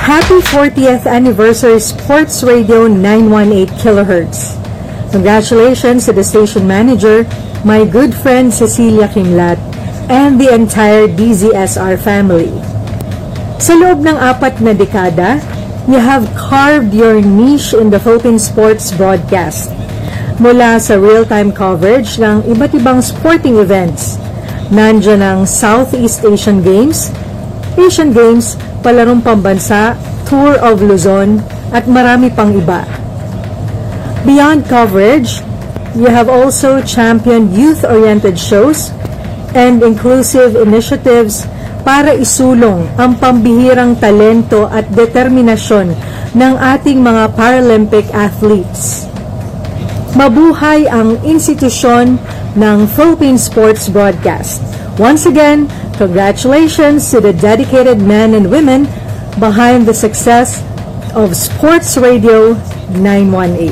Happy 40th Anniversary Sports Radio 918 kHz. Congratulations to the station manager, my good friend Cecilia Kimlat, and the entire DZSR family. Sa loob ng 4 na dekada, you have carved your niche in the Philippine sports broadcast. Mula sa real-time coverage ng iba't ibang sporting events, nandiyan ang Southeast Asian Games, Palarong Pambansa, Tour of Luzon, at marami pang iba. Beyond coverage, you have also championed youth-oriented shows and inclusive initiatives para isulong ang pambihirang talento at determinasyon ng ating mga Paralympic athletes. Mabuhay ang institusyon ng Philippine Sports Broadcast. Once again, congratulations to the dedicated men and women behind the success of Sports Radio 918.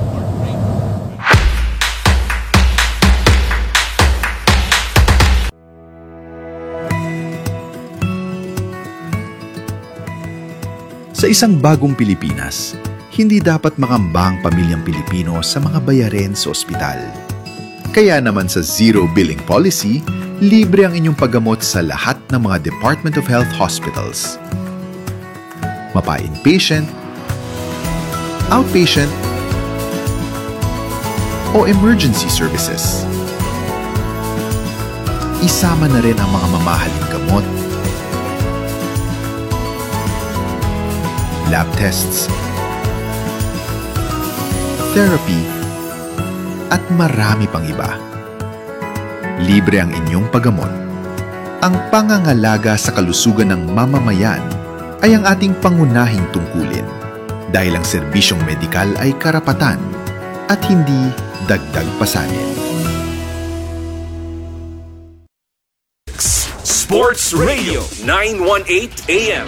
Sa isang bagong Pilipinas, hindi dapat makambang pamilyang Pilipino sa mga bayarin sa ospital. Kaya naman sa Zero Billing Policy, libre ang inyong paggamot sa lahat ng mga Department of Health hospitals. Mapa-inpatient, outpatient, o emergency services. Isama na rin ang mga mamahaling gamot, lab tests, therapy, at marami pang iba. Libre ang inyong paggamot. Ang pangangalaga sa kalusugan ng mamamayan ay ang ating pangunahing tungkulin dahil ang serbisyong medikal ay karapatan at hindi dagdag pasanin. Sports Radio 918 AM.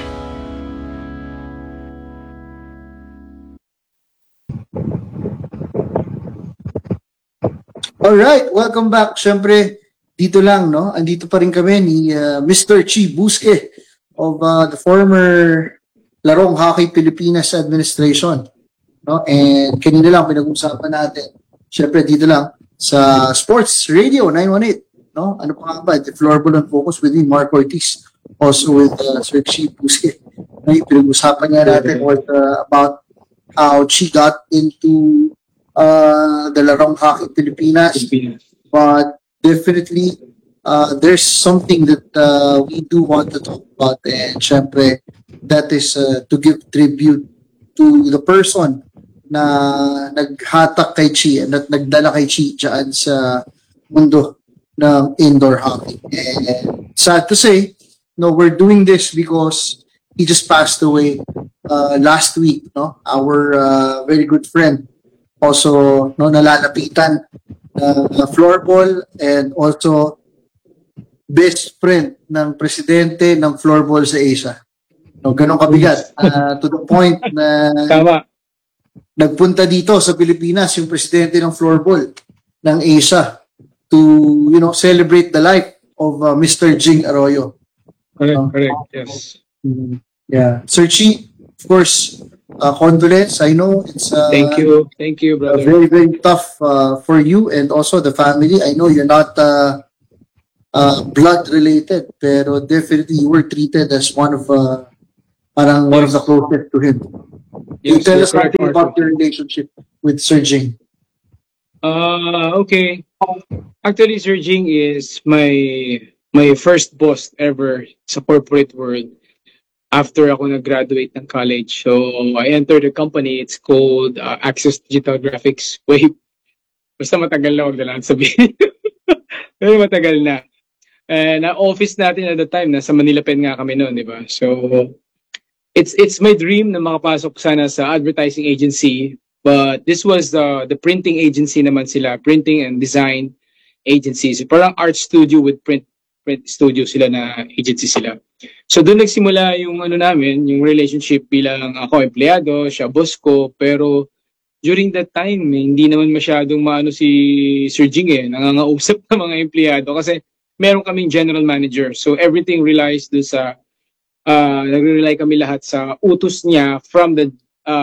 Alright, welcome back. Siyempre, dito lang, no? Andito pa rin kami ni Mr. Chi Busque of the former Larong Hockey Pilipinas Administration. No? And kanina lang pinag-usapan natin. Siyempre, dito lang sa Sports Radio 918. No? Ano pa nga ba? The Floorball on Focus with me, Mark Ortiz. Also with Sir Chi Busque. No? Pinag-usapan nga natin about how Chi got into the Larong Hockey Pilipinas, but definitely there's something that we do want to talk about, and syempre that is to give tribute to the person na naghatak kay Chi at nagdala kay Chi dyan sa mundo ng indoor hockey. And sad to say, no, we're doing this because he just passed away last week, no? Our very good friend, also no, nalalapitan floorball, and also best friend ng presidente ng floorball sa Asia. No, ganun kabigat to the point na nagpunta dito sa Pilipinas yung presidente ng floorball ng Asia to, you know, celebrate the life of Mr. Jing Arroyo. Correct, yes. Yeah. Sir Chi, of course, condolence. I know it's thank you, brother. Very, very tough for you and also the family. I know you're not blood related, pero definitely you were treated as one of one of the closest to him. Can you tell us something about your relationship with Sir Jing? Okay. Actually, Sir Jing is my first boss ever sa corporate world after ako nag-graduate ng college. So, I entered the company. It's called Access Digital Graphics. Wait, basta matagal na, wag na lang sabihin. Pero matagal na. And office natin at the time, nasa Manila Pen nga kami noon, di ba? So, it's my dream na makapasok sana sa advertising agency. But this was the printing agency naman sila. Printing and design agencies. Parang art studio with print studio sila na agency sila. So doon nagsimula yung namin, yung relationship bilang ako empleyado, siya boss ko, pero during that time hindi naman masyadong maano si Sir Jing nangangausap ng mga empleyado kasi meron kaming general manager. So everything relies doon sa nagre-rely kami lahat sa utos niya from the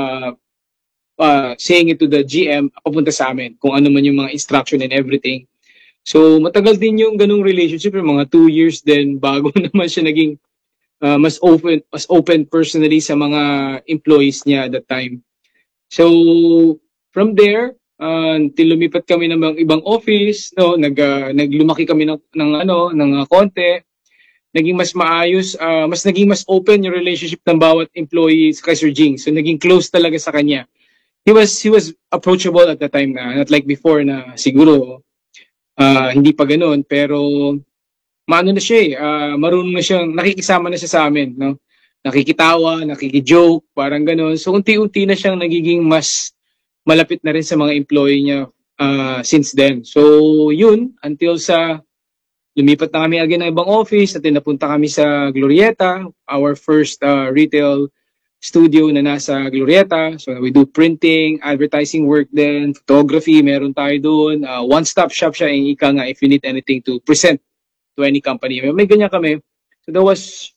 saying it to the GM papunta sa amin kung ano man yung mga instruction and everything. So matagal din yung ganung relationship, yung mga 2 years din bago naman siya naging mas open personally sa mga employees niya at that time. So from there until lumipat kami ng ibang office, no, naglumaki kami ng konti. Naging mas maayos, naging mas open yung relationship ng bawat employee kay Sir Jing. So naging close talaga sa kanya. He was approachable at the time na, not like before na siguro hindi pa ganoon, pero maano na siya marunong na siyang nakikisama na siya sa amin, no? Nakikitawa, nakikijoke, parang ganoon. So unti-unti na siyang nagiging mas malapit na rin sa mga employee niya since then. So yun, until sa lumipat na kami again ng ibang office at napunta kami sa Glorieta, our first retail studio na nasa Glorieta. So we do printing, advertising work then, photography, meron tayo doon. One-stop shop siya, yung ika nga if you need anything to present to any company. May ganyan kami. So that was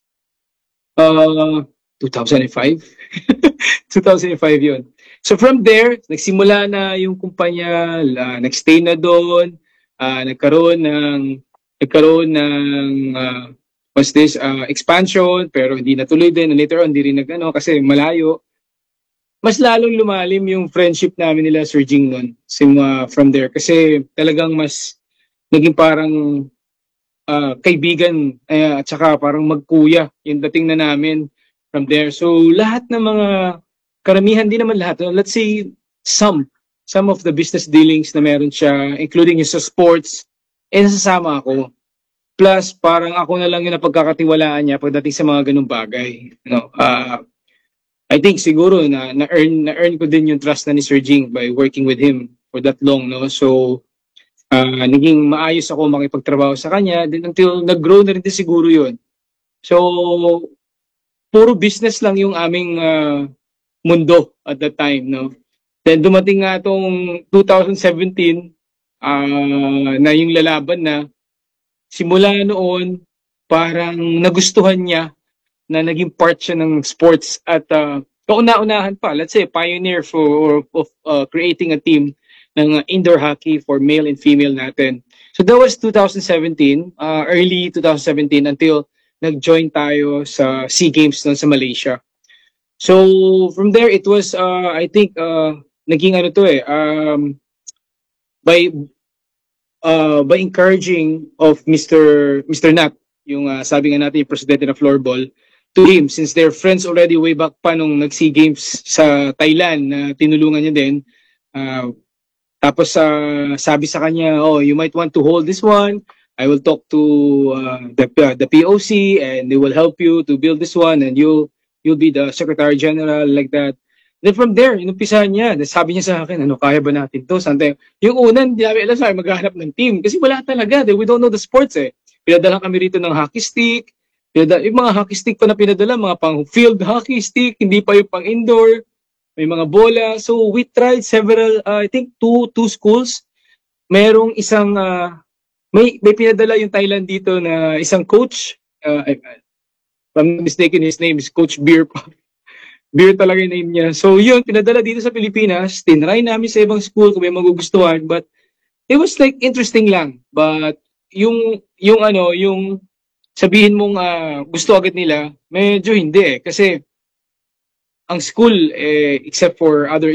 2005. 2005 yun. So from there, nagsimula na yung kumpanya, nagstay na doon, nagkaroon ng expansion, pero hindi natuloy din. Later on, hindi rin kasi malayo. Mas lalong lumalim yung friendship namin nila Sir Jing nun. From there. Kasi talagang mas naging parang kaibigan at saka parang magkuya yung dating na namin from there. So lahat ng mga karamihan, din naman lahat. Let's say some of the business dealings na meron siya, including yung sa sports, nasasama ako. Plus, parang ako na lang yung napagkakatiwalaan niya pagdating sa mga ganung bagay. I think siguro na-earn ko din yung trust na ni Sir Jing by working with him for that long. No? So, naging maayos ako makipagtrabaho sa kanya then until nag-grow na rin din siguro yun. So, puro business lang yung aming mundo at that time. No? Then dumating nga itong 2017, na yung lalaban na simula noon parang nagustuhan niya na naging part siya ng sports at kauna-unahan pa, let's say pioneer of creating a team ng indoor hockey for male and female natin. So that was 2017, early 2017 until nag-join tayo sa SEA Games sa Malaysia. So from there it was I think naging by encouraging of Mr. Nat, yung sabi nga natin yung presidente ng floorball, to him, since they're friends already way back pa nung nag-SEA Games sa Thailand na tinulungan niya din. Tapos sabi sa kanya, you might want to hold this one. I will talk to the POC and they will help you to build this one and you'll be the Secretary General, like that. Then from there, inumpisahan niya. Sabi niya sa akin, kaya ba natin to? Yung unan, hindi namin alam sa'yo maghahanap ng team. Kasi wala talaga. We don't know the sports Pinadala kami rito ng hockey stick. Yung mga hockey stick pa na pinadala, mga pang field hockey stick, hindi pa yung pang indoor. May mga bola. So we tried several, I think two schools. Merong isang, may pinadala yung Thailand dito na isang coach. If I'm not mistaken, his name is Coach Beer. Beer talaga yung name niya. So yun, pinadala dito sa Pilipinas. Tinry namin sa ibang school kung may magugustuhan. But it was like interesting lang. But yung sabihin mong gusto agad nila, medyo hindi Kasi ang school, except for other